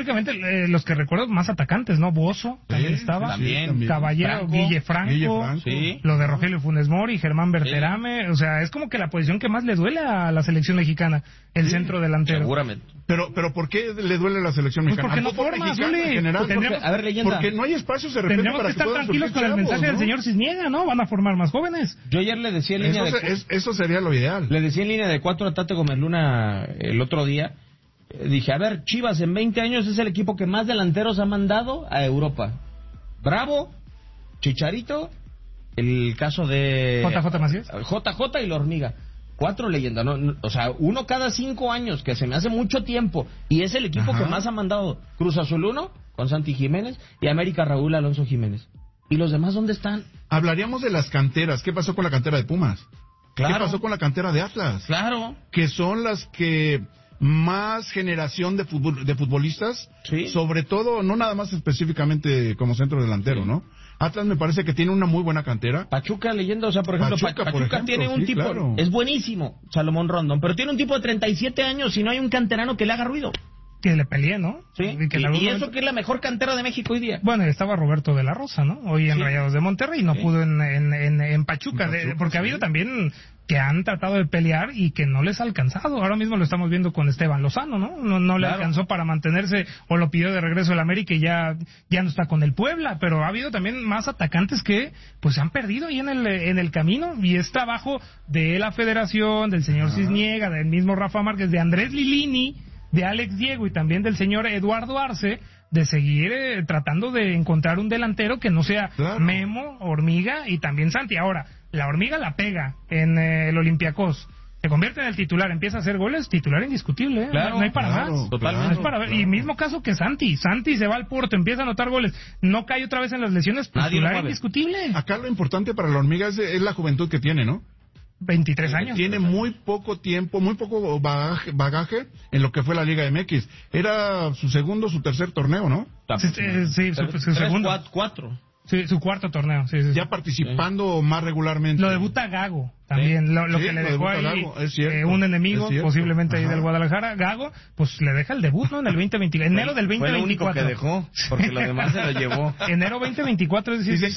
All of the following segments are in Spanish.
históricamente los que recuerdo más atacantes, ¿no? Bozo también estaba. También. Caballero, Guille Franco. Sí. Lo de Rogelio Funes Mori, Germán Berterame. Sí. O sea, es como que la posición que más le duele a la selección mexicana, el centro delantero. Seguramente. Pero ¿por qué le duele a la selección mexicana? Porque no forma, porque no hay espacios de repente tendríamos para que estar tranquilos con el mensaje del señor Cisniega, ¿no? Van a formar más jóvenes. Yo ayer le decía en línea eso sería lo ideal. Le decía en línea de 4 a Tate Gómez Luna el otro día. Dije, a ver, Chivas en 20 años es el equipo que más delanteros ha mandado a Europa. Bravo, Chicharito, el caso de JJ Macías, JJ y la Hormiga. 4 leyendas, ¿no? O sea, uno cada 5 años, que se me hace mucho tiempo, y es el equipo que más ha mandado. Cruz Azul 1, con Santi Jiménez, y América Raúl Alonso Jiménez. ¿Y los demás dónde están? Hablaríamos de las canteras. ¿Qué pasó con la cantera de Pumas? Claro. ¿Qué pasó con la cantera de Atlas? Claro. Que son las que más generación de futbolistas, sí. Sobre todo, no nada más específicamente como centro delantero, sí. ¿No? Atlas me parece que tiene una muy buena cantera. Pachuca, leyenda, o sea, por ejemplo, Pachuca tiene un tipo, claro. Es buenísimo, Salomón Rondón, pero tiene un tipo de 37 años y no hay un canterano que le haga ruido. Que le pelee, ¿no? Sí, y eso que es la mejor cantera de México hoy día. Bueno, estaba Roberto de la Rosa, ¿no? Hoy en Rayados de Monterrey, no pudo en Pachuca, porque ha habido también que han tratado de pelear y que no les ha alcanzado. Ahora mismo lo estamos viendo con Esteban Lozano, ¿no? No le alcanzó para mantenerse, o lo pidió de regreso el América y ya no está con el Puebla, pero ha habido también más atacantes que pues se han perdido ahí en el camino, y es trabajo de la Federación, del señor Cisniega, del mismo Rafa Márquez, de Andrés Lilini, de Alex Diego y también del señor Eduardo Arce, de seguir tratando de encontrar un delantero que no sea Memo, Hormiga y también Santi. Ahora, la Hormiga la pega en el Olympiacos, se convierte en el titular, empieza a hacer goles, titular indiscutible, ¿eh? Claro, no hay para más. Totalmente. No es para ver. Y mismo caso que Santi se va al Porto, empieza a anotar goles, no cae otra vez en las lesiones, titular indiscutible. Acá lo importante para la Hormiga es la juventud que tiene, ¿no? 23 años. Tiene muy poco tiempo, muy poco bagaje en lo que fue la Liga MX. Era su tercer torneo, ¿no? Sí, su segundo. 4. Sí, su cuarto torneo. Sí. Ya participando más regularmente. Lo debuta Gago también, lo que le dejó ahí un enemigo, posiblemente ahí del Guadalajara. Gago, pues le deja el debut, ¿no? En el 2024, enero del 2024. Fue lo único que dejó, porque lo demás se lo llevó. Enero 2024, es decir,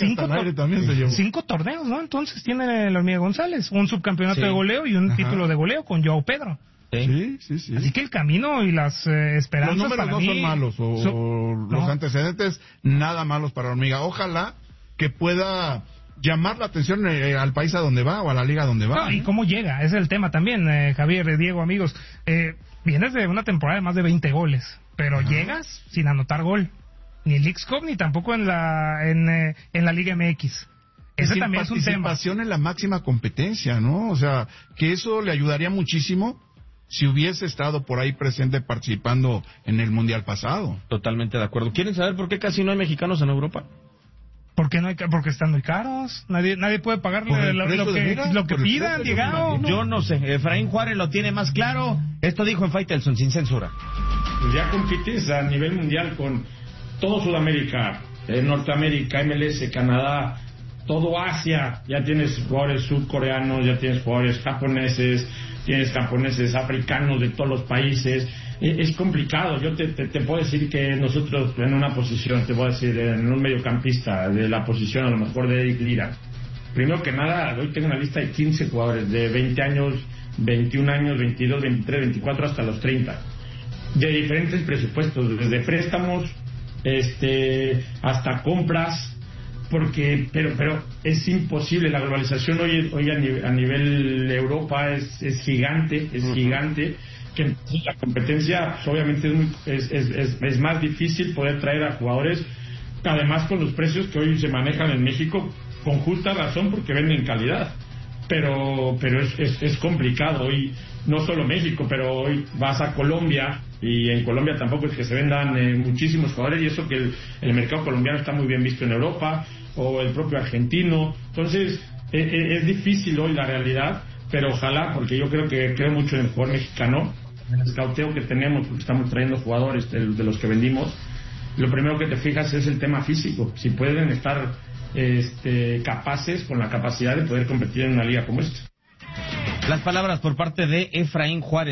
5 torneos, ¿no? Entonces tiene la Hormiga González, un subcampeonato de goleo y un título de goleo con Joao Pedro. Sí. Así que el camino y las esperanzas los números para no mí son malos, los antecedentes nada malos para Hormiga. Ojalá que pueda llamar la atención al país a donde va o a la liga a donde va. Y cómo llega, ese es el tema también, Javier, Diego, amigos. Vienes de una temporada de más de 20 goles, pero llegas sin anotar gol, ni en Leagues Cup ni tampoco en la Liga MX. Ese también es un tema. Participación en la máxima competencia, ¿no? O sea, que eso le ayudaría muchísimo si hubiese estado por ahí presente participando en el Mundial pasado. Totalmente de acuerdo. ¿Quieren saber por qué casi no hay mexicanos en Europa? Porque están muy caros. Nadie puede pagarle lo que pidan, Diego. Yo no sé. Efraín Juárez lo tiene más claro. Esto dijo en Faitelson, sin censura. Ya compites a nivel mundial con todo Sudamérica, Norteamérica, MLS, Canadá, todo Asia. Ya tienes jugadores surcoreanos, ya tienes jugadores japoneses, tienes japoneses africanos de todos los países. Es complicado. Yo te puedo decir que nosotros en una posición, te voy a decir, en un mediocampista de la posición a lo mejor de Eric Lira, primero que nada, hoy tengo una lista de 15 jugadores de 20 años, 21 años, 22, 23, 24 hasta los 30, de diferentes presupuestos, desde préstamos hasta compras, pero es imposible. La globalización hoy a nivel Europa es gigante, que la competencia pues, obviamente es más difícil poder traer a jugadores, además con los precios que hoy se manejan en México, con justa razón, porque venden calidad, pero es complicado. Hoy no solo México, pero hoy vas a Colombia y en Colombia tampoco es que se vendan muchísimos jugadores, y eso que el mercado colombiano está muy bien visto en Europa, o el propio argentino. Entonces es difícil hoy la realidad, pero ojalá, porque yo creo mucho en el jugador mexicano, en el escauteo que tenemos, porque estamos trayendo jugadores de los que vendimos. Lo primero que te fijas es el tema físico, si pueden estar capaces, con la capacidad de poder competir en una liga como esta. Las palabras por parte de Efraín Juárez.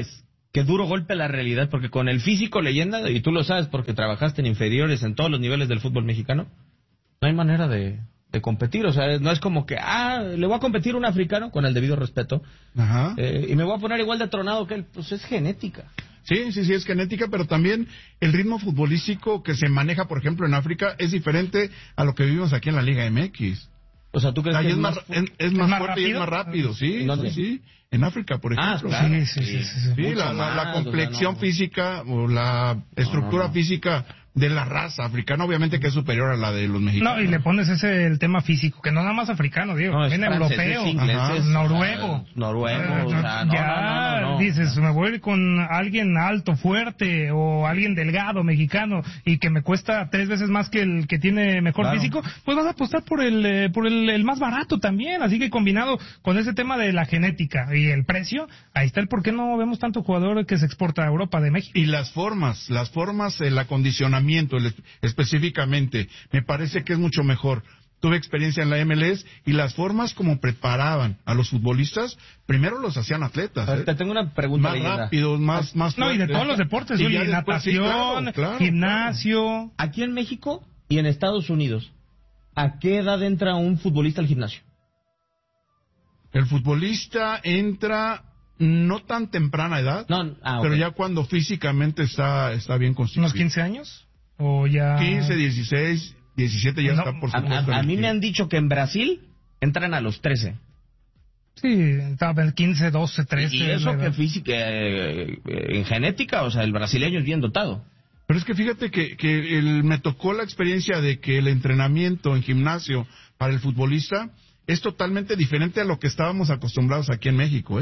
Qué duro golpe la realidad, porque con el físico, Leyenda, y tú lo sabes porque trabajaste en inferiores en todos los niveles del fútbol mexicano, no hay manera de competir. O sea, no es como que, le voy a competir a un africano, con el debido respeto, Ajá. y me voy a poner igual de tronado que él. Pues es genética. Sí, es genética, pero también el ritmo futbolístico que se maneja, por ejemplo, en África es diferente a lo que vivimos aquí en la Liga MX. O sea, ¿tú crees que es más más fuerte y es más rápido, sí, ¿Dónde? sí. En África, por ejemplo. claro. Sí. Sí, Mucho la más, complexión o sea, no. física o la estructura física de la raza africana, obviamente que es superior a la de los mexicanos. No, y le pones el tema físico, que no nada más africano, digo, No, es también francés, europeo, es inglés, ajá, es, noruego. Noruego, o sea, no, ya no. dices, me voy a ir con alguien alto, fuerte, o alguien delgado, mexicano, y que me cuesta 3 veces más que el que tiene mejor Claro. físico, pues vas a apostar por el más barato también, así que combinado con ese tema de la genética y el precio, ahí está el por qué no vemos tanto jugador que se exporta a Europa de México. Y las formas, el acondicionamiento, específicamente, me parece que es mucho mejor. Tuve experiencia en la MLS y las formas como preparaban a los futbolistas, primero los hacían atletas. Te tengo una pregunta, Más Leyenda. rápidos, más No, y de fuertes. todos los deportes, Y Uli, ya después, sí, natación, claro, gimnasio. Aquí en México y en Estados Unidos, ¿a qué edad entra un futbolista al gimnasio? El futbolista entra no tan temprana edad, pero ya cuando físicamente está bien constituido. ¿Unos 15 años? ¿O ya...? 15, 16, 17 ya está por supuesto. A mí me han dicho que en Brasil entran a los 13. Sí, estaba 15, 12, 13. Y eso que física, en genética, o sea, el brasileño es bien dotado. Pero es que fíjate que me tocó la experiencia de que el entrenamiento en gimnasio para el futbolista es totalmente diferente a lo que estábamos acostumbrados aquí en México, ¿eh?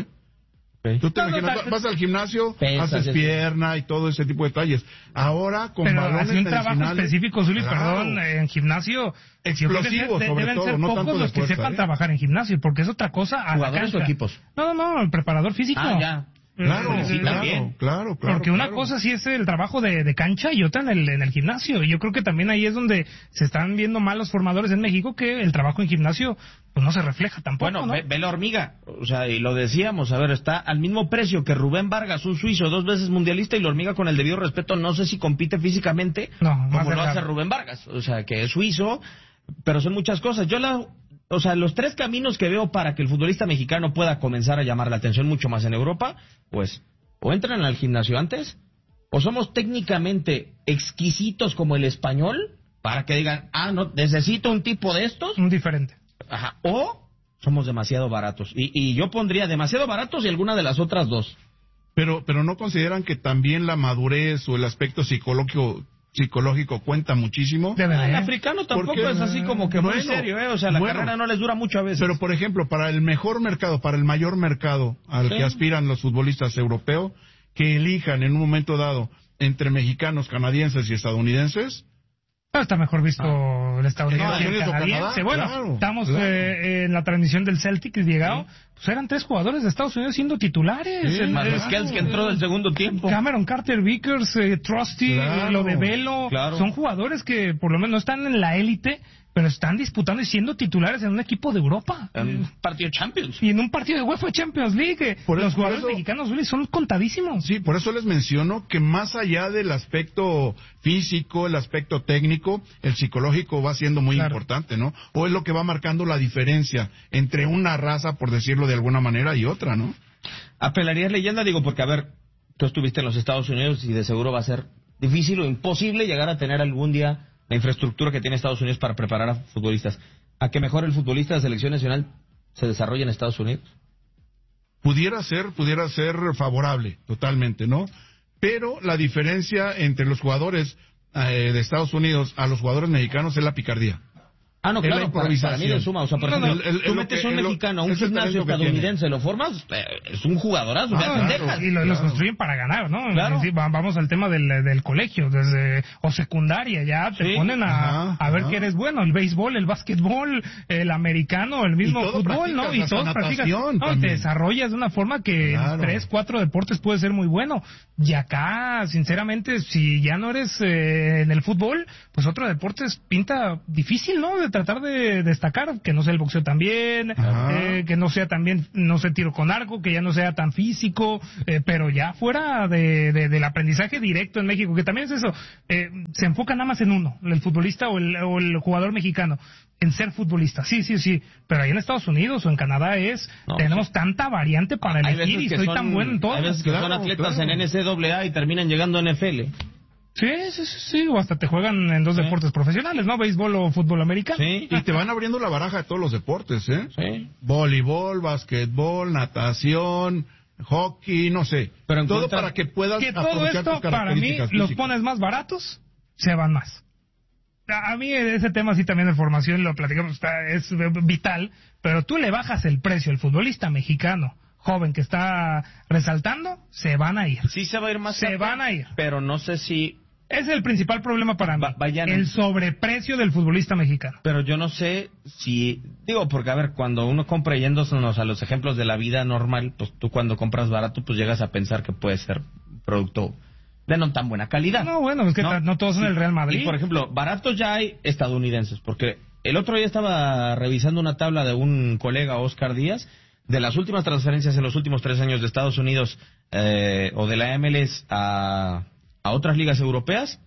Tú te imaginas, vas al gimnasio, haces pierna y todo ese tipo de detalles. Ahora, con pero balones así un trabajo medicinales, específico, Zuli, claro, perdón, en gimnasio. explosivo, sobre deben todo, ser no pocos tanto de los que fuerza, sepan trabajar en gimnasio, porque es otra cosa a la ¿Jugadores o cancha. equipos? No, el preparador físico. Ya. Claro, Sí, claro. Porque una claro. cosa sí es el trabajo de cancha y otra en el gimnasio. Y yo creo que también ahí es donde se están viendo mal los formadores en México, que el trabajo en gimnasio pues no se refleja tampoco, Bueno, ¿no? ve la hormiga, o sea, y lo decíamos, a ver, está al mismo precio que Rubén Vargas, un suizo, 2 veces mundialista, y la hormiga, con el debido respeto, no sé si compite físicamente como lo hace Rubén Vargas, o sea, que es suizo, pero son muchas cosas. O sea, los 3 caminos que veo para que el futbolista mexicano pueda comenzar a llamar la atención mucho más en Europa, pues, o entran al gimnasio antes, o somos técnicamente exquisitos como el español, para que digan, no, necesito un tipo de estos. Un diferente. Ajá, o somos demasiado baratos. Y yo pondría demasiado baratos y alguna de las otras dos. Pero no consideran que también la madurez o el aspecto psicológico cuenta muchísimo. El africano tampoco porque, es así como que muy serio, o sea, la carrera no les dura mucho a veces. Pero, por ejemplo, para el mejor mercado, para el mayor mercado al que aspiran los futbolistas europeos, que elijan en un momento dado entre mexicanos, canadienses y estadounidenses. Está mejor visto el estadounidense y el canadiense. Bueno, claro, estamos en la transmisión del Celtic, llegado, pues eran 3 jugadores de Estados Unidos siendo titulares. Sí, más Skells que entró del segundo tiempo. Cameron Carter Vickers, Trusty, lo de Velo, son jugadores que por lo menos no están en la élite, pero están disputando y siendo titulares en un equipo de Europa. En un partido de Champions. Y en un partido de UEFA Champions League. Los jugadores mexicanos son contadísimos. Sí, por eso les menciono que más allá del aspecto físico, el aspecto técnico, el psicológico va siendo muy importante, ¿no? O es lo que va marcando la diferencia entre una raza, por decirlo de alguna manera, y otra, ¿no? Apelarías, Leyenda, digo, porque a ver, tú estuviste en los Estados Unidos y de seguro va a ser difícil o imposible llegar a tener algún día la infraestructura que tiene Estados Unidos para preparar a futbolistas. ¿A que mejor el futbolista de selección nacional se desarrolla en Estados Unidos? Pudiera ser favorable, totalmente, ¿no? Pero la diferencia entre los jugadores de Estados Unidos a los jugadores mexicanos es la picardía. No, claro, para mí le suma. O sea, por ejemplo, tú metes un mexicano a un gimnasio estadounidense, lo formas, es un jugadorazo. Y los construyen para ganar, ¿no? Claro. Sí, vamos al tema del colegio, o secundaria, ya te ponen a ver que eres bueno. El béisbol, el básquetbol, el americano, el mismo fútbol, ¿no? Y todos practican. Y te desarrollas de una forma que en 3, 4 deportes puede ser muy bueno. Y acá, sinceramente, si ya no eres en el fútbol, pues otro deporte pinta difícil, ¿no? tratar de destacar, que no sea el boxeo tan bien, que no sea también, no sé, tiro con arco, que ya no sea tan físico, pero ya fuera del aprendizaje directo en México, que también es eso, se enfoca nada más en uno, el futbolista o el jugador mexicano, en ser futbolista, sí, pero ahí en Estados Unidos o en Canadá tenemos tanta variante para elegir y soy tan bueno en todo. Hay veces que son atletas en NCAA y terminan llegando a NFL. Sí, o hasta te juegan en dos deportes profesionales, ¿no? Béisbol o fútbol americano. Sí, y te van abriendo la baraja de todos los deportes, ¿eh? Sí. Voleibol, basquetbol, natación, hockey, no sé. Pero todo para que puedas que todo esto, para mí, los pones más baratos, se van más. A mí ese tema sí también de formación, lo platicamos, es vital, pero tú le bajas el precio al futbolista mexicano joven que está resaltando, se van a ir. Sí se va a ir más. Se van a ir. Pero no sé si... Es el principal problema para mí, el sobreprecio del futbolista mexicano. Pero yo no sé si... Digo, porque a ver, cuando uno compra yéndonos a los ejemplos de la vida normal, pues tú cuando compras barato, pues llegas a pensar que puede ser producto de no tan buena calidad. No, bueno, es que no todos son el Real Madrid. Y por ejemplo, baratos ya hay estadounidenses, porque el otro día estaba revisando una tabla de un colega, Oscar Díaz, de las últimas transferencias en los últimos 3 años de Estados Unidos o de la MLS a otras ligas europeas.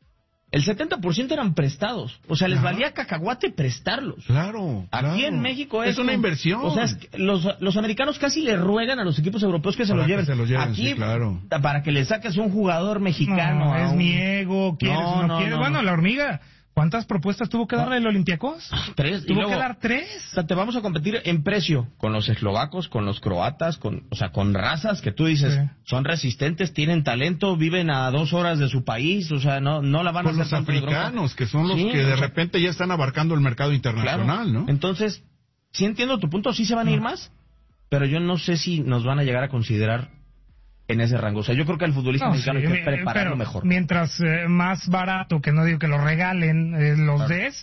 El 70% eran prestados. O sea, les valía cacahuate prestarlos. Claro. Aquí en México es una inversión. O sea, los americanos casi le ruegan a los equipos europeos que se los lleven. Aquí, sí, claro. Para que le saques un jugador mexicano. No, es mi ego, quieres o no quieres. Bueno, la hormiga, ¿cuántas propuestas tuvo que darle el Olympiacos? 3. Tuvo que dar 3. O sea, te vamos a competir en precio con los eslovacos, con los croatas, con razas que tú dices, son resistentes, tienen talento, viven a 2 horas de su país, o sea, no la van a hacer. Los africanos, que son los que de repente ya están abarcando el mercado internacional, ¿no? Entonces, sí entiendo tu punto, sí se van a ir más, pero yo no sé si nos van a llegar a considerar en ese rango. O sea, yo creo que al futbolista mexicano hay que prepararlo mejor. Mientras más barato, que no digo que lo regalen, los des,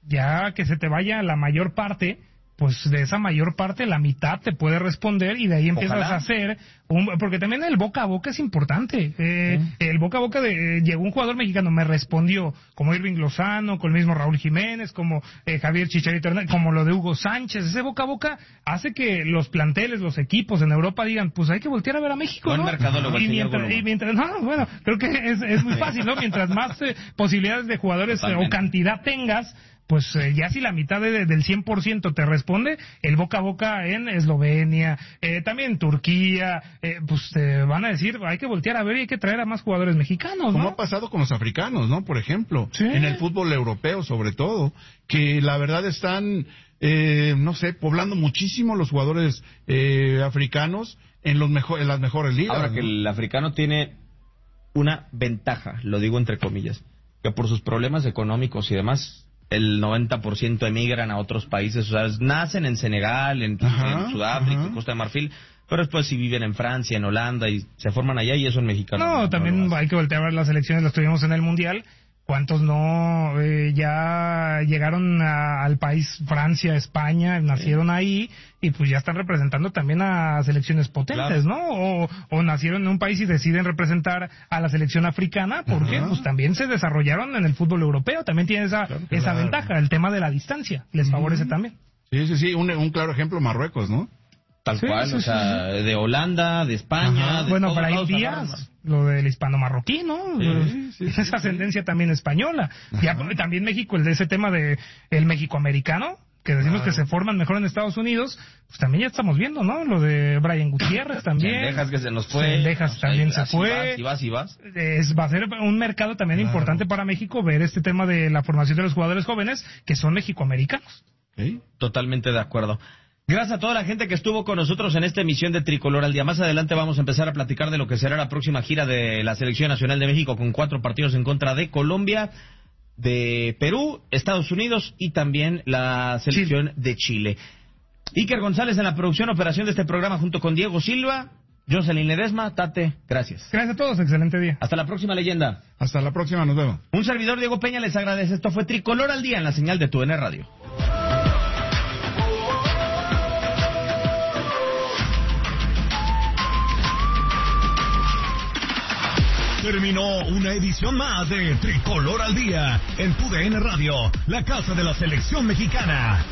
ya que se te vaya la mayor parte, pues de esa mayor parte la mitad te puede responder y de ahí empiezas a hacer porque también el boca a boca es importante. El boca a boca llegó un jugador mexicano, me respondió, como Irving Lozano, con el mismo Raúl Jiménez, como Javier Chicharito Hernández, como lo de Hugo Sánchez. Ese boca a boca hace que los planteles, los equipos en Europa digan, pues hay que voltear a ver a México, buen ¿no? mercadólogo, Y mientras bueno, creo que es muy fácil, ¿no? Mientras más posibilidades de jugadores o cantidad tengas, pues ya si la mitad del 100% te responde, el boca a boca en Eslovenia, también Turquía, pues te van a decir, hay que voltear a ver y hay que traer a más jugadores mexicanos, ¿no? Como ha pasado con los africanos, ¿no? Por ejemplo, sí, en el fútbol europeo sobre todo, que la verdad están, no sé, poblando muchísimo los jugadores africanos en las mejores ligas. Ahora, ¿no? Que el africano tiene una ventaja, lo digo entre comillas, que por sus problemas económicos y demás, el 90% emigran a otros países, o sea, nacen en Senegal, en Sudáfrica, en Costa de Marfil, pero después si viven en Francia, en Holanda y se forman allá y son mexicanos. No, también hay que voltear a ver las elecciones, las tuvimos en el Mundial. ¿Cuántos no ya llegaron al país Francia, España, nacieron ahí y pues ya están representando también a selecciones potentes, ¿no? O nacieron en un país y deciden representar a la selección africana porque pues también se desarrollaron en el fútbol europeo, también tienen esa ventaja, el tema de la distancia les favorece también. Sí, un claro ejemplo, Marruecos, ¿no? Tal cual, o sea, de Holanda, de España. Bueno, Brahim Díaz, lo del hispano-marroquí, ¿no? Esa ascendencia también española. Ya también México, el de ese tema de el México-americano, que decimos que se forman mejor en Estados Unidos, pues también ya estamos viendo, ¿no? Lo de Brian Gutiérrez también. Cendejas que se nos fue. Cendejas también se fue. Y vas. Va a ser un mercado también importante para México ver este tema de la formación de los jugadores jóvenes que son mexicoamericanos. Totalmente de acuerdo. Gracias a toda la gente que estuvo con nosotros en esta emisión de Tricolor al Día. Más adelante vamos a empezar a platicar de lo que será la próxima gira de la Selección Nacional de México con 4 partidos en contra de Colombia, de Perú, Estados Unidos y también la selección de Chile. Iker González en la producción, operación de este programa junto con Diego Silva, Jocelyn Ledesma, Tate, gracias. Gracias a todos, excelente día. Hasta la próxima, leyenda. Hasta la próxima, nos vemos. Un servidor, Diego Peña, les agradece. Esto fue Tricolor al Día en la señal de TUDN Radio. Terminó una edición más de Tricolor al Día en TUDN Radio, la casa de la selección mexicana.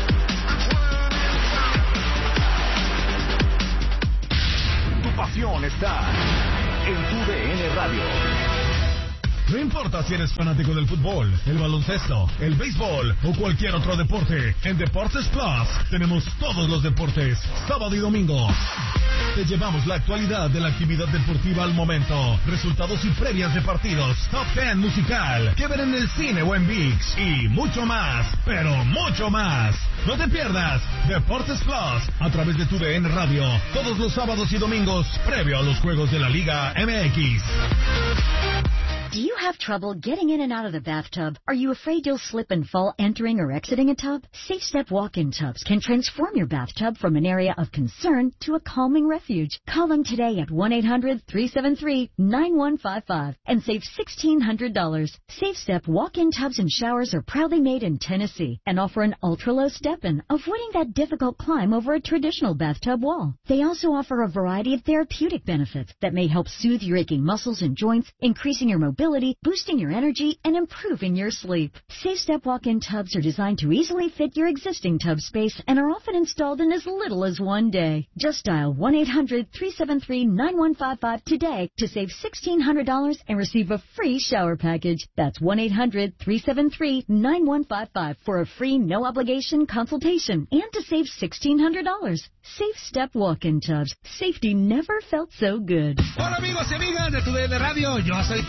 Tu pasión está en TUDN Radio. No importa si eres fanático del fútbol, el baloncesto, el béisbol o cualquier otro deporte, en Deportes Plus tenemos todos los deportes, sábado y domingo. Te llevamos la actualidad de la actividad deportiva al momento, resultados y previas de partidos, top 10 musical, que ver en el cine o en ViX y mucho más, pero mucho más. No te pierdas Deportes Plus a través de TUDN Radio, todos los sábados y domingos, previo a los juegos de la Liga MX. Do you have trouble getting in and out of the bathtub? Are you afraid you'll slip and fall entering or exiting a tub? Safe Step walk-in tubs can transform your bathtub from an area of concern to a calming refuge. Call them today at 1-800-373-9155 and save $1,600. Safe Step walk-in tubs and showers are proudly made in Tennessee and offer an ultra-low step-in, avoiding that difficult climb over a traditional bathtub wall. They also offer a variety of therapeutic benefits that may help soothe your aching muscles and joints, increasing your mobility, boosting your energy, and improving your sleep. Safe Step walk-in tubs are designed to easily fit your existing tub space and are often installed in as little as one day. Just dial 1-800-373-9155 today to save $1,600 and receive a free shower package. That's 1-800-373-9155 for a free no-obligation consultation and to save $1,600. Safe Step walk-in tubs. Safety never felt so good. Hola amigos y amigas de TUDN Radio, yo soy...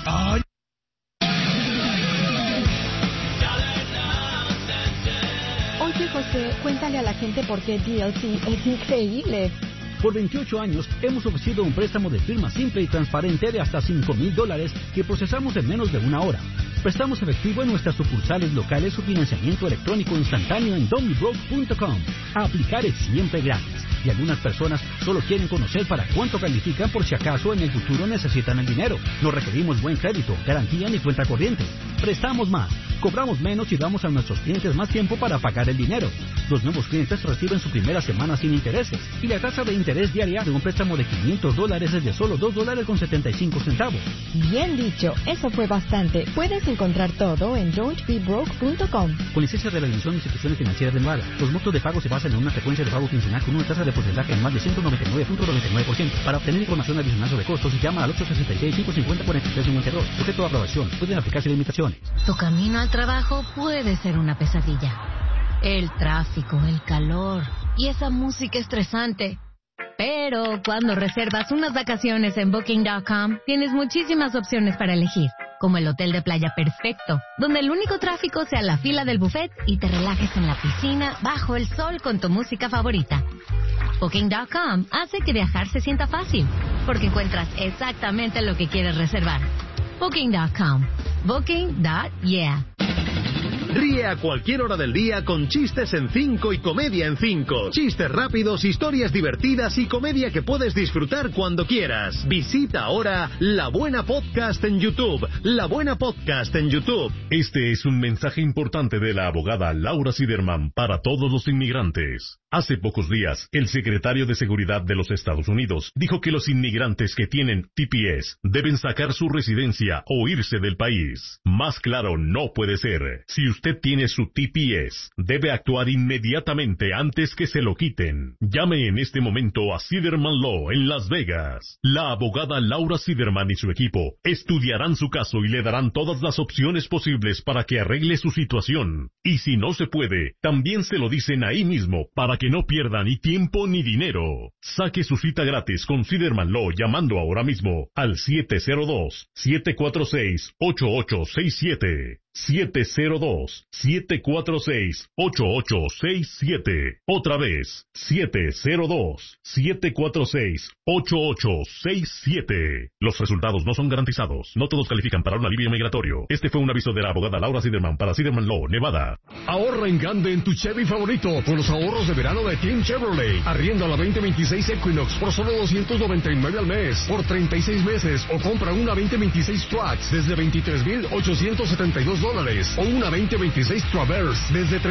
Oye, José, cuéntale a la gente por qué DLC es increíble. Por 28 años hemos ofrecido un préstamo de firma simple y transparente de hasta $5,000 que procesamos en menos de una hora. Prestamos efectivo en nuestras sucursales locales o financiamiento electrónico instantáneo en domibroke.com. Aplicar es siempre gratis y algunas personas solo quieren conocer para cuánto califican por si acaso en el futuro necesitan el dinero. No requerimos buen crédito, garantía ni cuenta corriente. Prestamos más, cobramos menos y damos a nuestros clientes más tiempo para pagar el dinero. Los nuevos clientes reciben su primera semana sin intereses y la tasa de interés diaria de un préstamo de $500 es de solo $2.75. Bien dicho, eso fue bastante. Puedes encontrar todo en don'tbebroke.com. Con licencia de la División de Instituciones Financieras de Nevada, los montos de pago se basan en una frecuencia de pago quincenal con una tasa de porcentaje en más de 199.99%. Para obtener información adicional sobre costos, llama al 866-550-4352. Sujeto a aprobación. Pueden aplicarse limitaciones. Tu camino al trabajo puede ser una pesadilla. El tráfico, el calor y esa música estresante. Pero cuando reservas unas vacaciones en Booking.com, tienes muchísimas opciones para elegir, como el hotel de playa perfecto, donde el único tráfico sea la fila del buffet y te relajes en la piscina bajo el sol con tu música favorita. Booking.com hace que viajar se sienta fácil, porque encuentras exactamente lo que quieres reservar. Booking.com. Booking.yeah. Ríe a cualquier hora del día con chistes en 5 y comedia en 5. Chistes rápidos, historias divertidas y comedia que puedes disfrutar cuando quieras. Visita ahora La Buena Podcast en YouTube. La Buena Podcast en YouTube. Este es un mensaje importante de la abogada Laura Siderman para todos los inmigrantes. Hace pocos días, el secretario de Seguridad de los Estados Unidos dijo que los inmigrantes que tienen TPS deben sacar su residencia o irse del país. Más claro no puede ser. Si usted tiene su TPS, debe actuar inmediatamente antes que se lo quiten. Llame en este momento a Siderman Law en Las Vegas. La abogada Laura Siderman y su equipo estudiarán su caso y le darán todas las opciones posibles para que arregle su situación. Y si no se puede, también se lo dicen ahí mismo para que no pierda ni tiempo ni dinero. Saque su cita gratis con Siderman Law llamando ahora mismo al 702-746-8867. 702-746-8867. Otra vez, 702-746-8867. Los resultados no son garantizados. No todos califican para un alivio migratorio. Este fue un aviso de la abogada Laura Siderman para Siderman Law, Nevada. Ahorra en grande en tu Chevy favorito con los ahorros de verano de Team Chevrolet. Arrienda la 2026 Equinox por solo $299 al mes por 36 meses o compra una 2026 Trax desde $23,872 $1,000 o una 2026 Traverse desde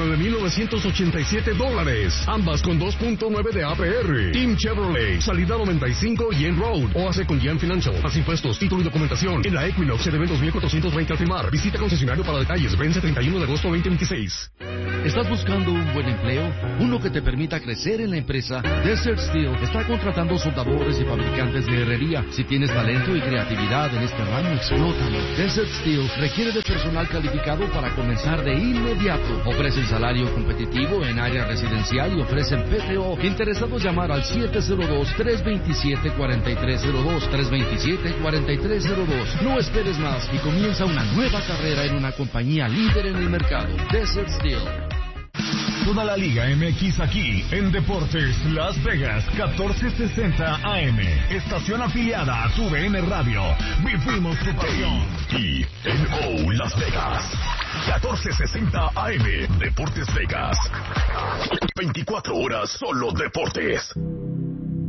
$39,987. Ambas con 2.9 de APR. Team Chevrolet, salida 95 y en Road. O hace con GM Financial. Más impuestos, título y documentación. En la Equinox se deben 2,420 al firmar. Visita concesionario para detalles. Vence 31 de agosto 2026. ¿Estás buscando un buen empleo? Uno que te permita crecer en la empresa. Desert Steel está contratando soldadores y fabricantes de herrería. Si tienes talento y creatividad en este ramo, explótalo. Desert Steel requiere de personal calificado para comenzar de inmediato. Ofrecen salario competitivo en área residencial y ofrecen PTO. Interesados llamar al 702-327-4302. 327-4302. No esperes más y comienza una nueva carrera en una compañía líder en el mercado. Desert Steel. Toda la Liga MX aquí en Deportes Las Vegas 1460 AM. Estación afiliada a tu DN Radio. Vivimos tu pasión. TNO Las Vegas 1460 AM. Deportes Vegas. 24 horas solo deportes.